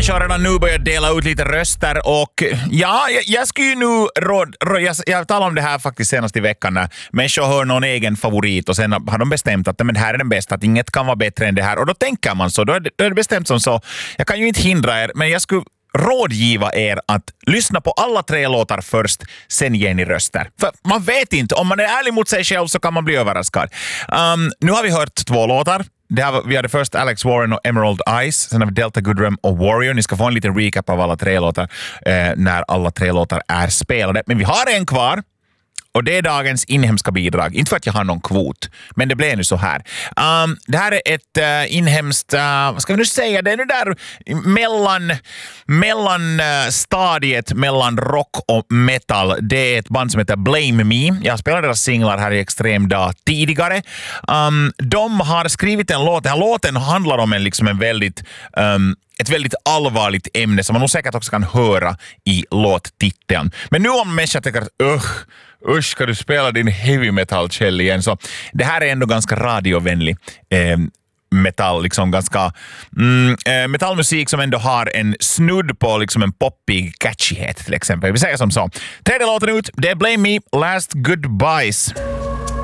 människor har redan nu börjat dela ut lite röster och ja, jag skulle ju nu jag talade om det här faktiskt senast i veckan när människor hör någon egen favorit och sen har de bestämt att men det här är den bästa, att inget kan vara bättre än det här och då tänker man så, då är det bestämt som så. Jag kan ju inte hindra er, men jag skulle rådgiva er att lyssna på alla 3 låtar först, sen ger ni röster. För man vet inte, om man är ärlig mot sig själv så kan man bli överraskad. Nu har vi hört 2 låtar. Vi hade först Alex Warren och Emerald Eyes, sen har vi Delta Goodrem och Warrior. Ni ska få en liten recap av alla 3 låtar när alla 3 låtar är spelade. Men vi har en kvar. Och det är dagens inhemska bidrag. Inte för att jag har någon kvot, men det blev nu så här. Det här är ett inhemskt, vad ska vi nu säga, det är nu där mellan stadiet mellan rock och metal. Det är ett band som heter Blame Me. Jag spelade deras singlar här i Extrem Dag tidigare. De har skrivit en låt. Den här låten handlar om ett väldigt allvarligt ämne som man nog säkert också kan höra i låttiteln. Men nu om människor tänker att ska du spela din heavy metal Kjell igen, så det här är ändå ganska radiovänlig metall, liksom ganska metallmusik som ändå har en snudd på liksom en poppig catchyhet till exempel. Vi säger som så. 3:e låten ut, det är Blame Me, Last Goodbyes.